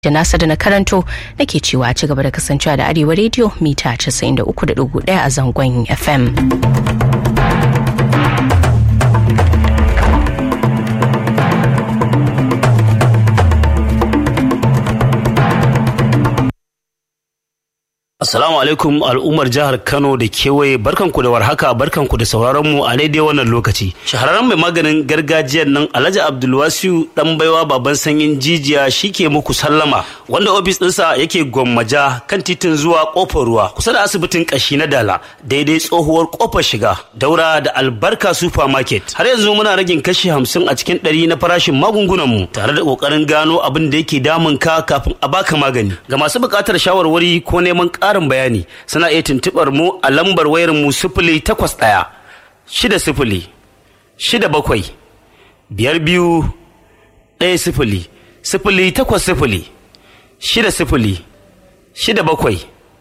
da nasa da na karanto nake cewa a ci gaba da kasancewa da Arewa Radio mita 93.1 a zangon FM. Assalamu alaikum al'ummar jihar Kano da kewaye, barkanku da warhaka, barkanku da sauraron mu a daidai wannan lokaci. Shahararren mai maganin gargajiyar nan Alhaji Abdulwasiu dan baiwa baban sanyin jijiya shike muku sallama, wanda ofis ɗinsa yake Gwammaja kan titin zuwa Kofar Ruwa kusa da asibitin kashi na Dala, daidai tsohuwar kofar shiga daura da Albarka Supermarket. Har yanzu muna ragin kashi 50 a cikin 100 na farashin magungunan mu, tare da kokarin gano abin da yake damun ka kafin a baka magani. Ga masu buƙatar shawarwari ko neman ƙarin bayani suna iya tuntuɓar mu a lambar wayar mu 081 60 67 52 10 080 60 67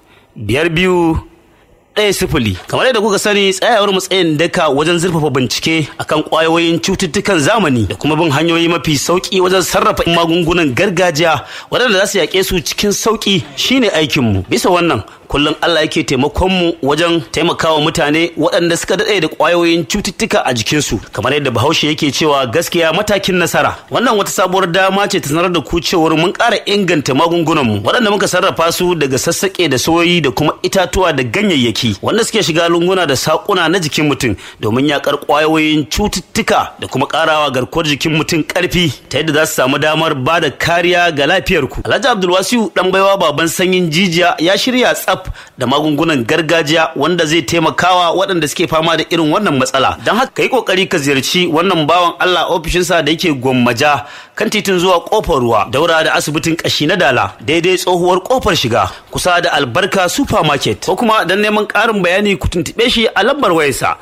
52 10. Kamar yadda kuka sani, tsayawar mu tsayin daka wajen zurfafa bincike akan kwayoyin cututtukan zamani da kuma bin hanyoyi mafi sauki wajen sarrafa magungunan gargajiya waɗanda za su yaƙe su cikin sauki shine aikin mu. Bisa wannan kullum Allah yake taimakon mu wajen taimakawa mutane waɗanda suka daɗe da ƙwayoyin cututtuka a jikinsu, kamar yadda Bahaushe yake cewa gaskiya matakin nasara. Wannan wata sabuwar dama ce ta sanar da ku cewar mun ƙara inganta magungunan mu waɗanda muka sarrafa su daga sassaƙe da soyoyi da kuma itatuwa da ganyayyaki wanda suke shiga lunguna da saƙuna na jikin mutum domin yaƙar ƙwayoyin cututtuka da kuma ƙarawa garkuwar jikin mutum ƙarfi ta yadda za su samu damar ba da kariya ga lafiyarku. Alhaji Abdulwasiu dan baiwa baban sanyin jijiya ya shirya tsaf da magungunan gargajiya wanda zai taimakawa waɗanda suke fama da irin wannan matsala. Don haka kai kokari ka ziyarci wannan bawan Allah ofishinsa da yake Gwammaja kan titin zuwa Kofar Ruwa daura da asibitin kashi na Dala, daidai tsohuwar kofar shiga kusa da Albarka Supermarket, ko kuma dan neman ƙarin bayani ku tuntube shi a lambar wayarsa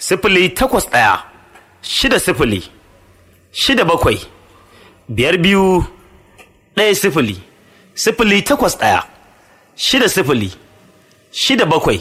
081 60 67 52 10 081 60 67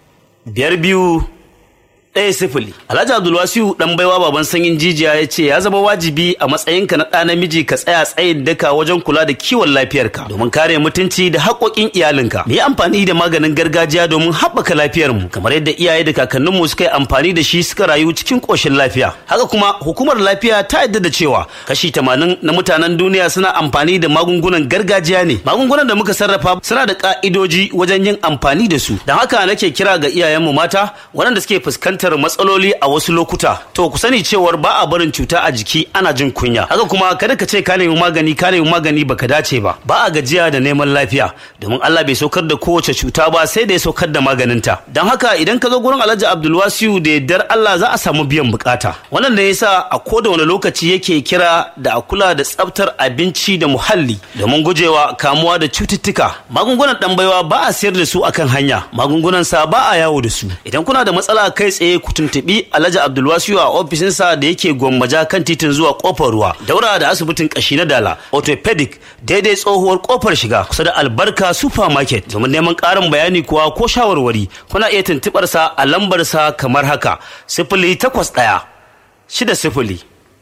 52 10. Alhaji Abdulwasiu dan baiwa baban sanyin jijiya ya ce ya zama wajibi a matsayinka na ɗa namiji ka tsaya tsayin daka wajen kula da kiwon lafiyarka domin kare mutunci da haƙoƙin iyalinka. Mu yi amfani da maganin gargajiya domin haɓaka lafiyarmu kamar yadda iyaye da kakanninmu suka yi amfani da shi suka rayu cikin ƙoshin lafiya. Haka kuma hukumar lafiya ta yarda da cewa kashi 80 na mutanen duniya suna amfani da magungunan gargajiya ne. Magungunan da muka sarrafa suna da ƙa'idoji wajen yin amfani da su. Don haka nake kira ga iyayenmu mata waɗanda suke fuskantar matsaloli a wasu lokuta, to ku sani cewar ba a barin cuta a jiki ana jin kunya. Haka kuma kada ka ce ka nemi magani baka dace ba. Ba a gajiya da neman lafiya domin Allah bai saukar da kowace cuta ba sai da ya saukar da maganinta. Don haka idan ka zo gurin Alhaji Abdulwasiu da yardar Allah za a samu biyan bukata. Wannan da yasa a koda wani lokaci yake kira da a kula da tsaftar abinci da muhalli domin gujewa kamuwa da cututtuka. Magungunan dan baiwa ba a sayar da su akan hanya, magungunan sa ba a yawo da su. Idan kuna da matsala kai tsaye ku tuntubi Alhaji Abdulwasiu a ofishinsa da yake Gwammaja kan titin zuwa Kofar Ruwa daura da asibitin kashi na Dala, orthopedic, daidai tsohuwar kofar shiga kusa da Albarka Supermarket. Domin neman ƙarin bayani kuwa ko shawarwari kuna iya tuntubar sa a lambar sa kamar haka 081 60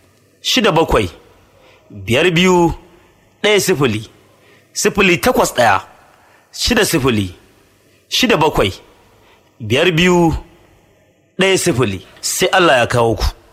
67 52 10 081 60 67 52 1-0 sai Allah ya kawo ku.